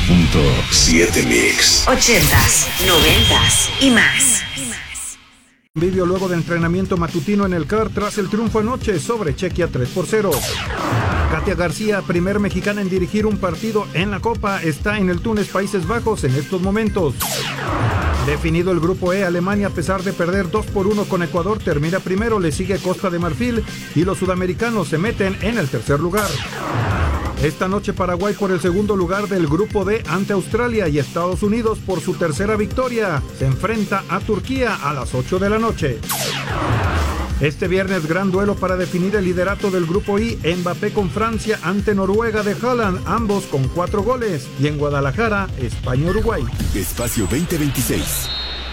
88.7 Mix. 80s, 90s y más. Vídeo luego de entrenamiento matutino en el CAR tras el triunfo anoche sobre Chequia 3-0. Katia García, primer mexicana en dirigir un partido en la Copa, está en el Túnez, Países Bajos en estos momentos. Definido el grupo E, Alemania, a pesar de perder 2-1 con Ecuador, termina primero, le sigue Costa de Marfil y los sudamericanos se meten en el tercer lugar. Esta noche Paraguay por el segundo lugar del grupo D ante Australia y Estados Unidos por su tercera victoria. Se enfrenta a Turquía a las 8 de la noche. Este viernes gran duelo para definir el liderato del grupo I, Mbappé con Francia ante Noruega de Haaland, ambos con 4 goles. Y en Guadalajara, España-Uruguay. Espacio 2026.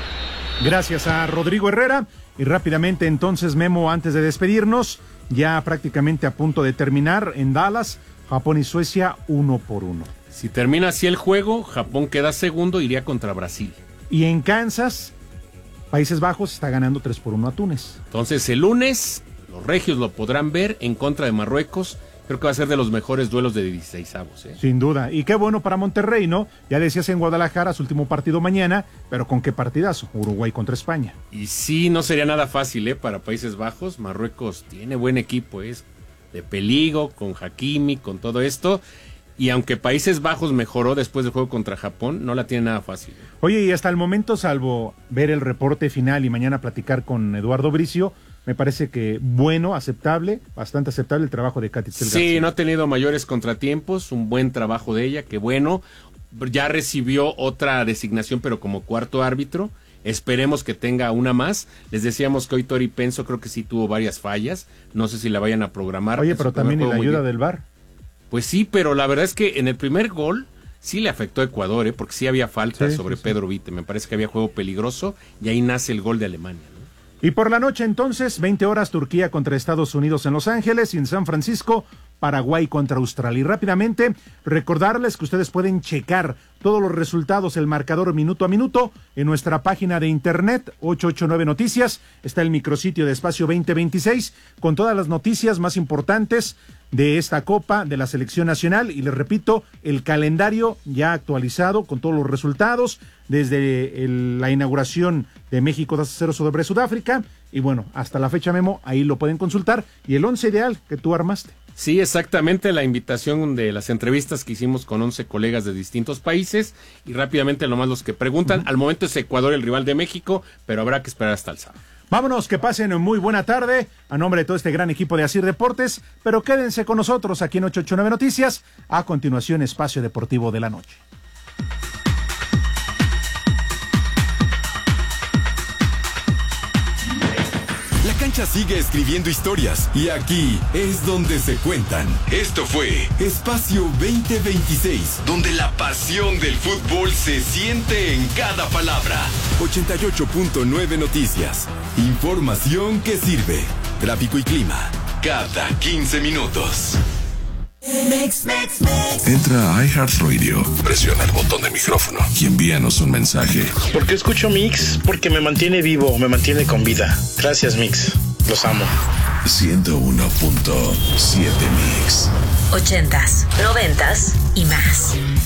Gracias a Rodrigo Herrera. Y rápidamente entonces, Memo, antes de despedirnos, ya prácticamente a punto de terminar en Dallas, Japón y Suecia 1-1. Si termina así el juego, Japón queda segundo, iría contra Brasil. Y en Kansas, Países Bajos está ganando 3-1 a Túnez. Entonces el lunes, los regios lo podrán ver en contra de Marruecos. Creo que va a ser de los mejores duelos de 16avos. Sin duda. Y qué bueno para Monterrey, ¿no? Ya decías en Guadalajara, su último partido mañana, pero ¿con qué partidazo? Uruguay contra España. Y sí, no sería nada fácil, para Países Bajos. Marruecos tiene buen equipo, de peligro, con Hakimi, con todo esto. Y aunque Países Bajos mejoró después del juego contra Japón, no la tiene nada fácil. Oye, y hasta el momento, salvo ver el reporte final y mañana platicar con Eduardo Bricio, me parece que bueno, aceptable, bastante aceptable el trabajo de Katy García. Sí, no ha tenido mayores contratiempos, un buen trabajo de ella, que bueno. Ya recibió otra designación, pero como cuarto árbitro. Esperemos que tenga una más. Les decíamos que hoy Tori Penso creo que sí tuvo varias fallas. No sé si la vayan a programar. Oye, pero también la ayuda del VAR. Pues sí, pero la verdad es que en el primer gol sí le afectó a Ecuador, porque sí había falta sobre Pedro Vite. Me parece que había juego peligroso y ahí nace el gol de Alemania, ¿no? Y por la noche entonces, 20 horas, Turquía contra Estados Unidos en Los Ángeles, y en San Francisco, Paraguay contra Australia. Y rápidamente, recordarles que ustedes pueden checar todos los resultados, el marcador minuto a minuto, en nuestra página de internet, 889 Noticias. Está el micrositio de Espacio 2026, con todas las noticias más importantes de esta Copa, de la Selección Nacional. Y les repito, el calendario ya actualizado, con todos los resultados, desde la inauguración de México 2-0 sobre Sudáfrica. Y bueno, hasta la fecha, Memo, ahí lo pueden consultar. Y el 11 ideal que tú armaste. Sí, exactamente, la invitación de las entrevistas que hicimos con 11 colegas de distintos países, y rápidamente nomás los que preguntan. Al momento es Ecuador el rival de México, pero habrá que esperar hasta el sábado. Vámonos, que pasen muy buena tarde a nombre de todo este gran equipo de Asir Deportes, pero quédense con nosotros aquí en 889 Noticias. A continuación, Espacio Deportivo de la Noche. La cancha sigue escribiendo historias y aquí es donde se cuentan. Esto fue Espacio 2026, donde la pasión del fútbol se siente en cada palabra. 88.9 Noticias. Información que sirve. Tráfico y clima cada 15 minutos. Entra a iHeartRadio, presiona el botón de micrófono y envíanos un mensaje. ¿Por qué escucho Mix? Porque me mantiene vivo, me mantiene con vida. Gracias, Mix. Los amo. 101.7 Mix. 80s, 90s y más.